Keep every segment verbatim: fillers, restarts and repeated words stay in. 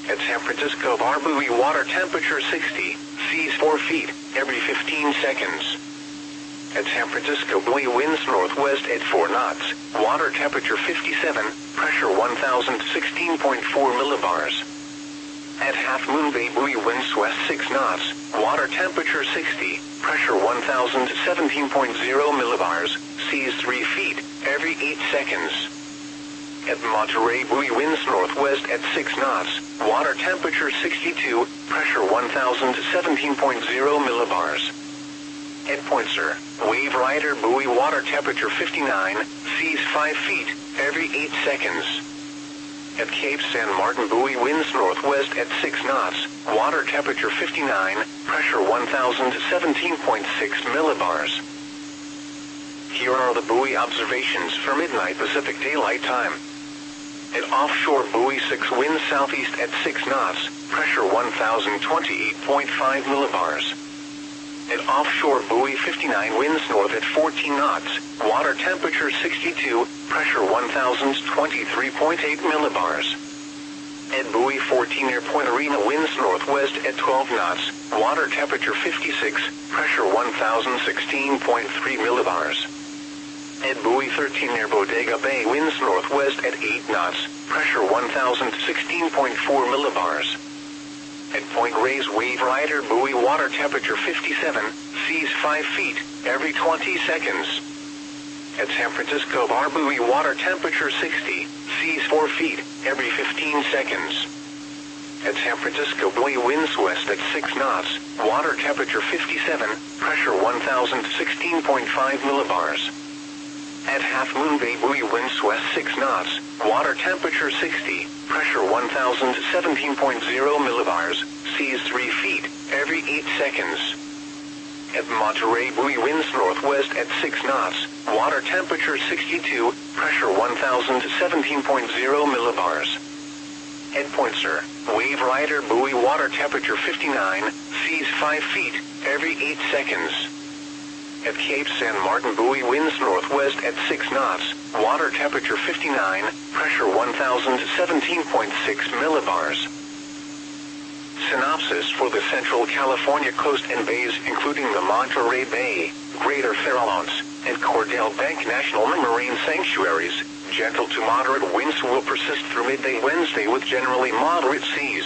At San Francisco Bar Buoy, water temperature sixty, seas four feet, every fifteen seconds. At San Francisco Buoy, winds northwest at four knots, water temperature fifty-seven, pressure one thousand sixteen point four millibars. At Half Moon Bay Buoy, winds west six knots, water temperature sixty, pressure one thousand seventeen point zero millibars, seas three feet, every eight seconds. At Monterey Buoy, winds northwest at six knots, water temperature sixty-two, pressure one thousand seventeen point zero millibars. At Poinsett, Wave Rider Buoy, water temperature fifty-nine, seas five feet, every eight seconds. At Cape San Martin Buoy, winds northwest at six knots, water temperature fifty-nine, pressure one thousand seventeen point six millibars. Here are the buoy observations for midnight Pacific Daylight Time. At offshore Buoy six, winds southeast at six knots, pressure one thousand twenty-eight point five millibars. At offshore Buoy fifty-nine, winds north at fourteen knots, water temperature sixty-two, pressure one thousand twenty-three point eight millibars. At Buoy fourteen, near Point Arena, winds northwest at twelve knots, water temperature fifty-six, pressure one thousand sixteen point three millibars. At Buoy thirteen, near Bodega Bay, winds northwest at eight knots, pressure one thousand sixteen point four millibars. At Point Reyes Wave Rider Buoy, water temperature fifty-seven, seas five feet, every twenty seconds. At San Francisco Bar Buoy, water temperature sixty, seas four feet, every fifteen seconds. At San Francisco Buoy, winds west at six knots, water temperature fifty-seven, pressure one thousand sixteen point five millibars. At Half Moon Bay Buoy, winds west six knots, water temperature sixty, pressure one thousand seventeen point zero millibars, seas three feet, every eight seconds. At Monterey Buoy, winds northwest at six knots, water temperature sixty-two, pressure one thousand seventeen point zero millibars. At Poinsett, Wave Rider Buoy, water temperature fifty-nine, seas five feet, every eight seconds. At Cape San Martin Buoy, winds northwest at six knots, water temperature fifty-nine, pressure one thousand seventeen point six millibars. Synopsis for the Central California coast and bays, including the Monterey Bay, Greater Farallones, and Cordell Bank National Marine Sanctuaries. Gentle to moderate winds will persist through midday Wednesday with generally moderate seas.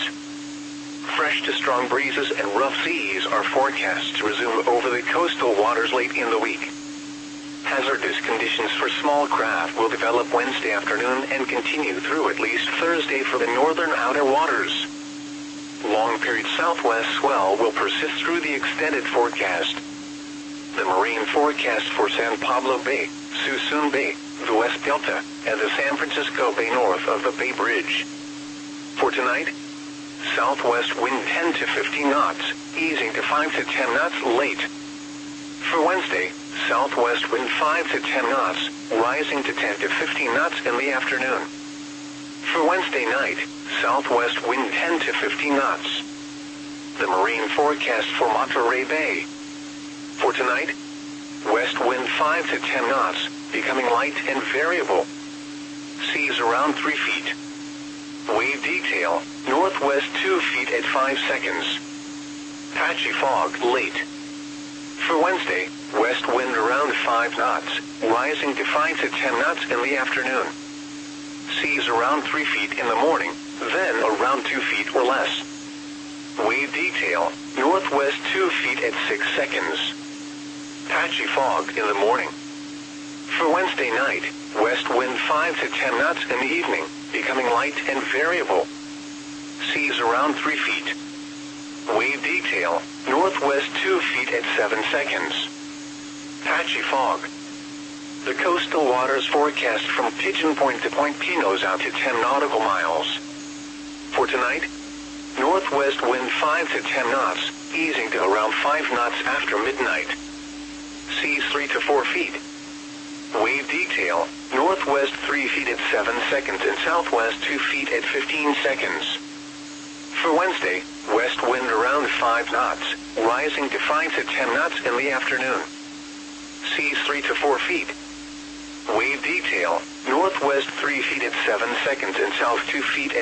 Fresh to strong breezes and rough seas are forecast to resume over the coastal waters late in the week. Hazardous conditions for small craft will develop Wednesday afternoon and continue through at least Thursday for the northern outer waters. Long-period southwest swell will persist through the extended forecast. The marine forecast for San Pablo Bay, Suisun Bay, the West Delta, and the San Francisco Bay north of the Bay Bridge. For tonight, southwest wind ten to fifteen knots, easing to five to ten knots late. For Wednesday, southwest wind five to ten knots, rising to ten to fifteen knots in the afternoon. For Wednesday night, southwest wind ten to fifteen knots. The marine forecast for Monterey Bay. For tonight, west wind five to ten knots, becoming light and variable. Seas around three feet. Wave detail, northwest two feet at five seconds. Patchy fog late. For Wednesday, west wind around five knots, rising to five to ten knots in the afternoon. Seas around three feet in the morning, then around two feet or less. Wave detail, northwest two feet at six seconds. Patchy fog in the morning. For Wednesday night, west wind five to ten knots in the evening, becoming light and variable. Seas around three feet. Wave detail, northwest two feet at seven seconds. Patchy fog. The coastal waters forecast from Pigeon Point to Point Pinos out to ten nautical miles. For tonight, northwest wind five to ten knots, easing to around five knots after midnight. Seas three to four feet. Wave detail, northwest three feet at seven seconds and southwest two feet at fifteen seconds. For Wednesday, west wind around five knots, rising to five to ten knots in the afternoon. Seas three to four feet. Wave detail, northwest three feet at seven seconds and south two feet at